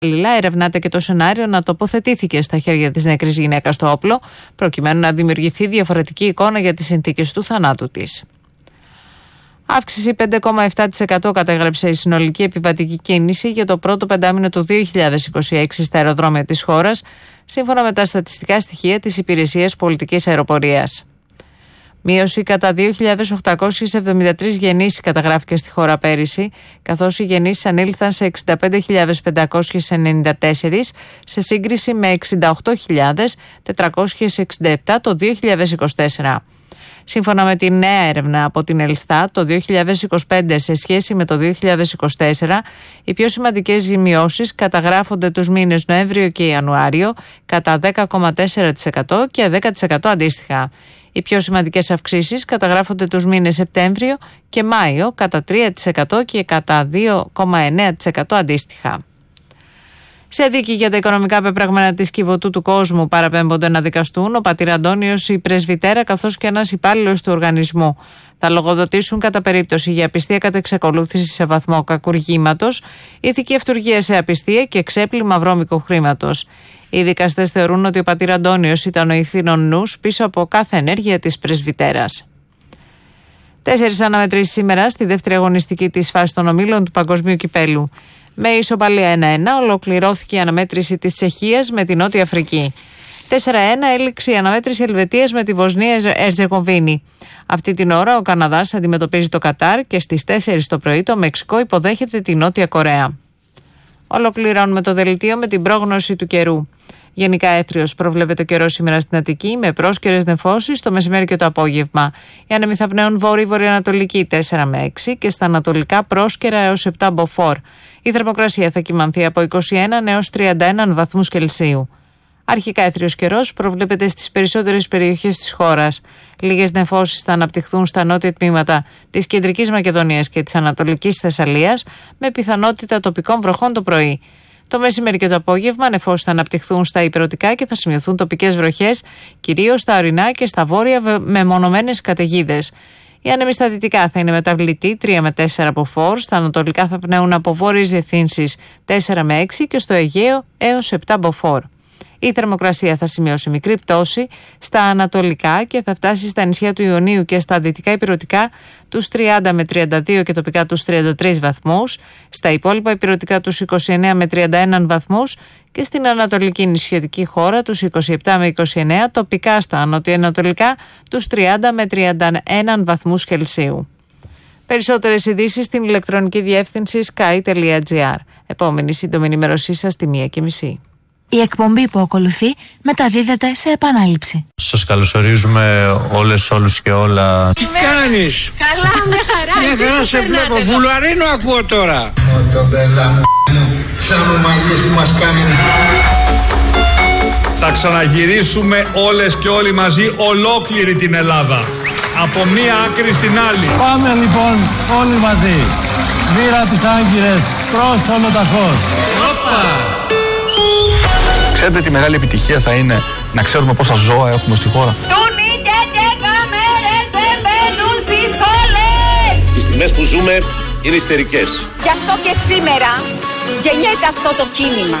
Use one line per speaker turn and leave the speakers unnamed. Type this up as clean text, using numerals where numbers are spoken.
Παράλληλα, ερευνάται και το σενάριο να τοποθετήθηκε στα χέρια της νεκρής γυναίκας το όπλο, προκειμένου να δημιουργηθεί διαφορετική εικόνα για τις συνθήκες του θανάτου της. Αύξηση 5,7% κατέγραψε η συνολική επιβατική κίνηση για το πρώτο πεντάμινο του 2026 στα αεροδρόμια της χώρας, σύμφωνα με τα στατιστικά στοιχεία της Υπηρεσίας Πολιτικής Αεροπορίας. Μείωση κατά 2.873 γεννήσεις καταγράφηκε στη χώρα πέρυσι, καθώς οι γεννήσεις ανήλθαν σε 65.594 σε σύγκριση με 68.467 το 2024. Σύμφωνα με τη νέα έρευνα από την Ελστάτ, το 2025 σε σχέση με το 2024, οι πιο σημαντικές μειώσεις καταγράφονται τους μήνες Νοέμβριο και Ιανουάριο κατά 10,4% και 10% αντίστοιχα. Οι πιο σημαντικές αυξήσεις καταγράφονται τους μήνες Σεπτέμβριο και Μάιο κατά 3% και κατά 2,9% αντίστοιχα. Σε δίκη για τα οικονομικά πεπραγμένα της Κιβωτού του κόσμου παραπέμπονται να δικαστούν ο πατήρ Αντώνιος, η πρεσβυτέρα καθώς και ένας υπάλληλος του οργανισμού. Θα λογοδοτήσουν κατά περίπτωση για απιστία κατά εξακολούθηση σε βαθμό κακουργήματος, ηθική αυτουργία σε απιστία και ξέπλυμα βρώμικου χρήματος. Οι δικαστές θεωρούν ότι ο πατήρ Αντώνιος ήταν ο ηθήνων νους πίσω από κάθε ενέργεια της πρεσβυτέρας. 4 αναμετρήσεις σήμερα στη δεύτερη αγωνιστική της φάσης των ομίλων του Παγκοσμίου Κυπέλλου. Με ισοπαλία 1-1 ολοκληρώθηκε η αναμέτρηση της Τσεχίας με την Νότια Αφρική. 4-1 έληξε η αναμέτρηση Ελβετίας με τη Βοσνία Ερζεγοβίνη. Αυτή την ώρα ο Καναδάς αντιμετωπίζει το Κατάρ και στις 4 το πρωί το Μεξικό υποδέχεται τη Νότια Κορέα. Ολοκληρώνουμε το δελτίο με την πρόγνωση του καιρού. Γενικά έθριος προβλέπεται ο καιρός σήμερα στην Αττική με πρόσκαιρες νεφώσεις το μεσημέρι και το απόγευμα. Οι άνεμοι θα πνέουν βόρειο-βορειοανατολική 4 με 6 και στα ανατολικά πρόσκαιρα έως 7 μποφόρ. Η θερμοκρασία θα κυμανθεί από 21 έως 31 βαθμούς Κελσίου. Αρχικά έθριος καιρός προβλέπεται στις περισσότερες περιοχές της χώρας. Λίγες νεφώσεις θα αναπτυχθούν στα νότια τμήματα της Κεντρικής Μακεδονίας και της Ανατολικής Θεσσαλίας, με πιθανότητα τοπικών βροχών το πρωί. Το μεσημέρι και το απόγευμα νεφώσεις θα αναπτυχθούν στα ηπειρωτικά και θα σημειωθούν τοπικές βροχές, κυρίως στα ορεινά και στα βόρεια με μονομένες καταιγίδες. Οι άνεμοι στα δυτικά θα είναι μεταβλητοί 3 με 4 μποφόρ, στα ανατολικά θα πνέουν από βόρειες διευθύνσεις 4 με 6 και στο Αιγαίο έως 7 μποφόρ. Η θερμοκρασία θα σημειώσει μικρή πτώση στα ανατολικά και θα φτάσει στα νησιά του Ιωνίου και στα δυτικά ηπειρωτικά τους 30 με 32 και τοπικά τους 33 βαθμούς, στα υπόλοιπα ηπειρωτικά τους 29 με 31 βαθμούς και στην ανατολική νησιωτική χώρα τους 27 με 29, τοπικά στα νοτιοανατολικά τους 30 με 31 βαθμούς Κελσίου. Περισσότερες ειδήσεις στην ηλεκτρονική διεύθυνση sky.gr. Επόμενη σύντομη ενημέρωσή σας στη 1:30.
Η εκπομπή που ακολουθεί μεταδίδεται σε επανάληψη.
Σας καλωσορίζουμε όλους και όλα.
Τι κάνεις?
Καλά, μια χαρά.
Μια χαρά σε βλέπω. Βουλαρίνο ακούω τώρα.
Μοτομπέλα μου, σαν ομαγές που μας κάνει.
Θα ξαναγυρίσουμε όλες και όλοι μαζί ολόκληρη την Ελλάδα. Από μία άκρη στην άλλη.
Πάμε λοιπόν όλοι μαζί. Μοίρα τις Άγκυρες προς Ολοταχώς.
Ξέρετε τι μεγάλη επιτυχία θα είναι να ξέρουμε πόσα ζώα έχουμε στη χώρα.
Οι στιγμές που ζούμε είναι ιστερικές.
Γι' αυτό και σήμερα γεννιέται αυτό το κίνημα.